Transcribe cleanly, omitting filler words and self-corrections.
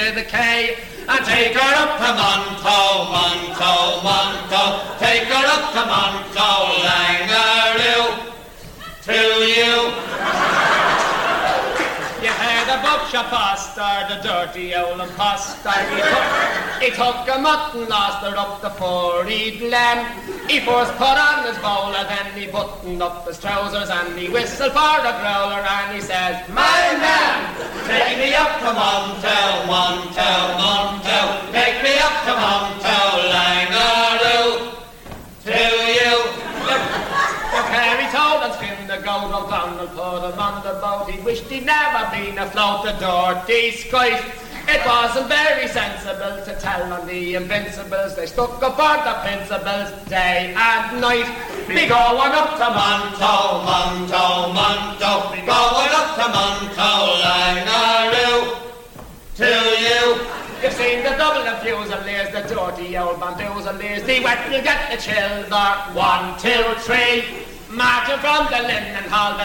with a K. And take her up to Monto, Monto, Monto. Take her up to Monto, Langaroo, to you. You heard about your pastor, the dirty old impostor. He took a mutton master up the four-eed lamb. He first put on his bowler, then he buttoned up his trousers, and he whistled for the growler, and he says, "My man, take me up to Monto, Monto, Monto. Take me up to Monto, Langaroo, to you." Harry told and skinned the goat, O'Donnell put him on the boat. He wished he'd never been afloat the dirty skies. It wasn't very sensible to tell on the invincibles. They stuck up on the principles day and night. Be going up to Monto, Monto, Monto. Be going up to Monto, Langaroo, to you. You've seen the double and fusiliers, the dirty old bamboozeliers. The wet will get the childer, 1, 2, 3. Marching from the linen hall, the